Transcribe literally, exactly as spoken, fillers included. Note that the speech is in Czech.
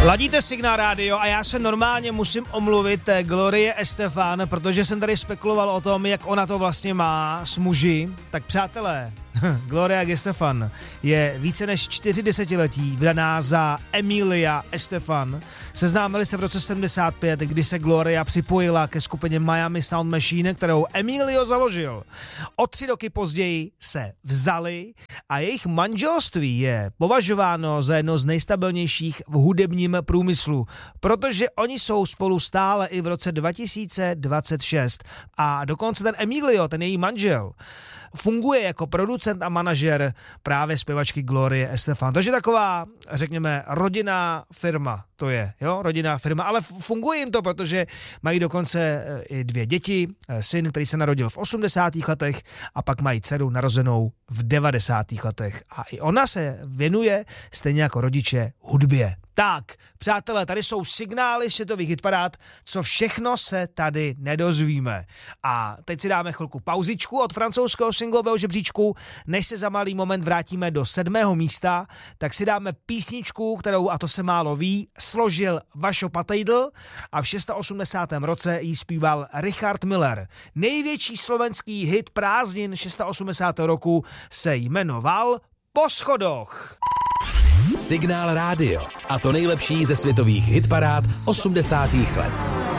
Ladíte Signál rádio a já se normálně musím omluvit Glorie Estefan, protože jsem tady spekuloval o tom, jak ona to vlastně má s muži. Tak přátelé, Gloria Estefan je více než čtyři desetiletí vydaná za Emilia Estefan. Seznámili se v roce sedmdesát pět, kdy se Gloria připojila ke skupině Miami Sound Machine, kterou Emilio založil. O tři roky později se vzali a jejich manželství je považováno za jedno z nejstabilnějších v hudebním průmyslu, protože oni jsou spolu stále i v roce dva tisíce dvacet šest a dokonce ten Emilio, ten její manžel, funguje jako producent a manažer právě zpěvačky Glorie Estefan. Takže taková, řekněme, rodinná firma to je, jo, rodinná firma, ale funguje jim to, protože mají dokonce i dvě děti, syn, který se narodil v osmdesátých letech a pak mají dceru narozenou v devadesátých letech a i ona se věnuje stejně jako rodiče hudbě. Tak, přátelé, tady jsou signály světových hitparád, co všechno se tady nedozvíme. A teď si dáme chvilku pauzičku od francouzského singlového žebříčku, než se za malý moment vrátíme do sedmého místa, tak si dáme písničku, kterou, a to se málo ví, složil Vašo Patejdl a v osmdesátém šestém roce jí zpíval Richard Miller. Největší slovenský hit prázdnin osmdesátého šestého roku se jmenoval Po schodoch. Signál rádio a to nejlepší ze světových hitparád osmdesátých let.